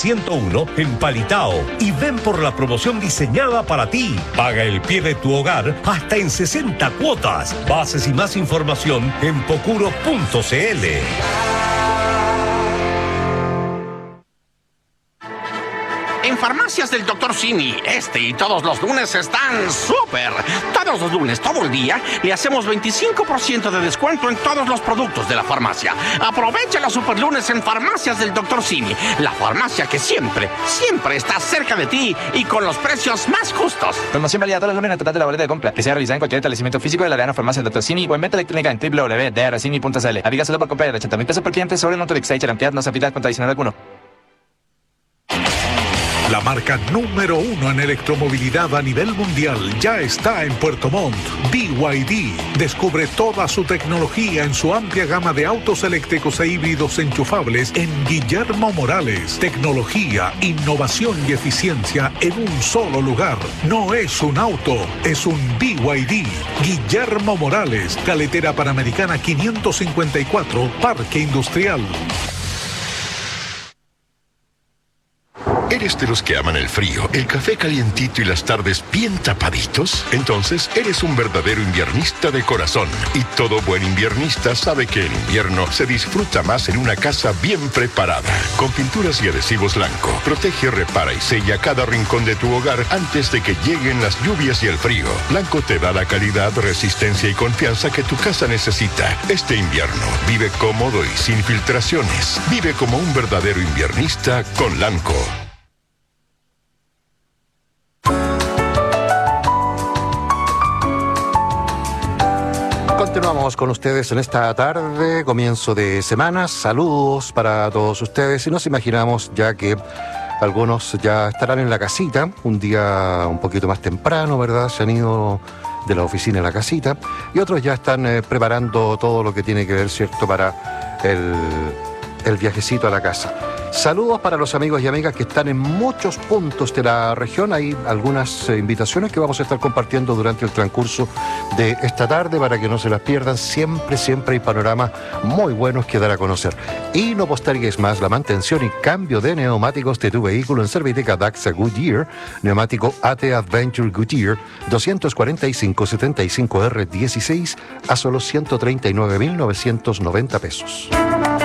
101 en Palitao y ven por la promoción diseñada para ti. Paga el pie de tu hogar hasta en 60 cuotas. Bases y más información en pocuro.cl. En Farmacias del Dr. Simi, y todos los lunes están súper. Todos los lunes, todo el día, le hacemos 25% de descuento en todos los productos de la farmacia. Aprovecha los super lunes en Farmacias del Dr. Simi, la farmacia que siempre, siempre está cerca de ti y con los precios más justos. Promoción válida todos los lunes al total de la boleta de compra, que sea realizada en cualquier establecimiento físico de la Arena Farmacia del Dr. Simi o en venta electrónica en www.drcimi.cl. Aplica solo por compra de 80,000 pesos por cliente sobre el monto de exchange. La cantidad no se aplica contra adicional alguno. La marca número 1 en electromovilidad a nivel mundial ya está en Puerto Montt. BYD. Descubre toda su tecnología en su amplia gama de autos eléctricos e híbridos enchufables en Guillermo Morales. Tecnología, innovación y eficiencia en un solo lugar. No es un auto, es un BYD. Guillermo Morales, Carretera Panamericana 554, Parque Industrial. ¿Eres de los que aman el frío, el café calientito y las tardes bien tapaditos? Entonces, eres un verdadero inviernista de corazón. Y todo buen inviernista sabe que en invierno se disfruta más en una casa bien preparada. Con pinturas y adhesivos Lanco, protege, repara y sella cada rincón de tu hogar antes de que lleguen las lluvias y el frío. Lanco te da la calidad, resistencia y confianza que tu casa necesita. Este invierno, vive cómodo y sin filtraciones. Vive como un verdadero inviernista con Lanco. Continuamos con ustedes en esta tarde, comienzo de semana. Saludos para todos ustedes y nos imaginamos ya que algunos ya estarán en la casita, un día un poquito más temprano, ¿verdad? Se han ido de la oficina a la casita y otros ya están preparando todo lo que tiene que ver, ¿cierto?, para el viajecito a la casa. Saludos para los amigos y amigas que están en muchos puntos de la región. Hay algunas invitaciones que vamos a estar compartiendo durante el transcurso de esta tarde para que no se las pierdan. Siempre hay panoramas muy buenos que dar a conocer. Y no postergues más la mantención y cambio de neumáticos de tu vehículo en Serviteca Daxa Goodyear. Neumático AT Adventure Goodyear 245-75R16 a solo 139.990 pesos.